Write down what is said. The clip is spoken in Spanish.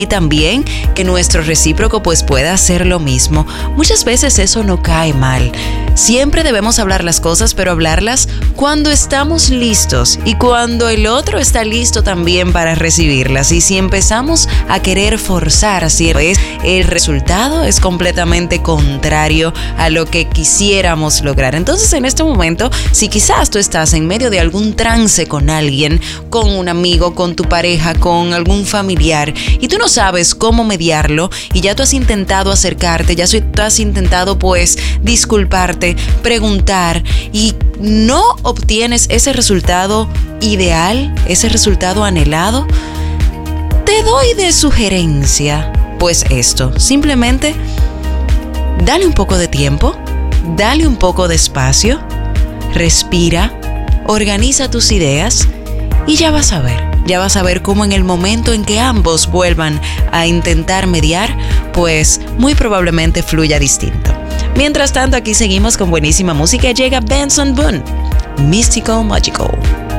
y también que nuestro recíproco pues pueda hacer lo mismo. Muchas veces eso no cae mal. Siempre debemos hablar las cosas, pero hablarlas cuando estamos listos y cuando el otro está listo también para recibirlas. Y si empezamos a querer forzar, así es, el resultado es completamente contrario a lo que quisiéramos lograr. Entonces, en este momento, si quizás tú estás en medio de algún trance con alguien, con un amigo, con tu pareja, con algún familiar, y tú no sabes cómo mediarlo, y ya tú has intentado acercarte, ya tú has intentado pues disculparte, preguntar, y no obtienes ese resultado ideal, ese resultado anhelado, te doy de sugerencia pues esto: simplemente dale un poco de tiempo, dale un poco de espacio, respira, organiza tus ideas y ya vas a ver cómo en el momento en que ambos vuelvan a intentar mediar, pues muy probablemente fluya distinto. Mientras tanto, aquí seguimos con buenísima música. Llega Benson Boone, Mystical Magical.